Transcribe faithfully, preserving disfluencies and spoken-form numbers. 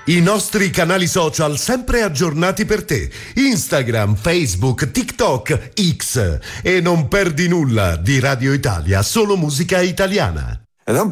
I nostri canali social sempre aggiornati per te. Instagram, Facebook, TikTok, X. E non perdi nulla di Radio Italia, solo musica italiana. Ed è un